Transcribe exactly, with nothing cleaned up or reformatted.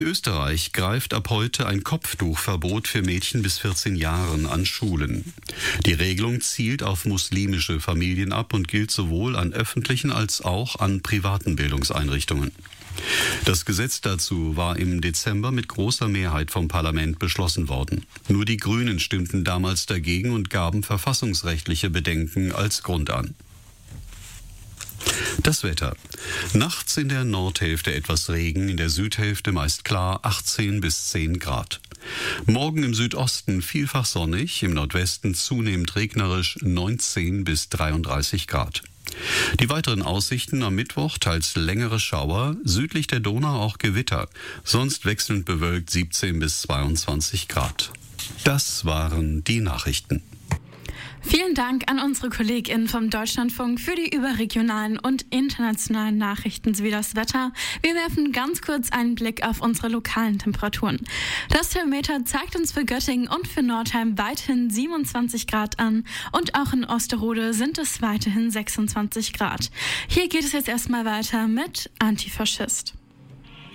Österreich greift ab heute ein Kopftuchverbot für Mädchen bis vierzehn Jahren an Schulen. Die Regelung zielt auf muslimische Familien ab und gilt sowohl an öffentlichen als auch an privaten Bildungseinrichtungen. Das Gesetz dazu war im Dezember mit großer Mehrheit vom Parlament beschlossen worden. Nur die Grünen stimmten damals dagegen und gaben verfassungsrechtliche Bedenken als Grund an. Das Wetter. Nachts in der Nordhälfte etwas Regen, in der Südhälfte meist klar, achtzehn bis zehn Grad. Morgen im Südosten vielfach sonnig, im Nordwesten zunehmend regnerisch, neunzehn bis dreiunddreißig Grad. Die weiteren Aussichten: am Mittwoch teils längere Schauer, südlich der Donau auch Gewitter, sonst wechselnd bewölkt siebzehn bis zweiundzwanzig Grad. Das waren die Nachrichten. Vielen Dank an unsere KollegInnen vom Deutschlandfunk für die überregionalen und internationalen Nachrichten sowie das Wetter. Wir werfen ganz kurz einen Blick auf unsere lokalen Temperaturen. Das Thermometer zeigt uns für Göttingen und für Nordheim weiterhin siebenundzwanzig Grad an und auch in Osterode sind es weiterhin sechsundzwanzig Grad. Hier geht es jetzt erstmal weiter mit Antifaschist.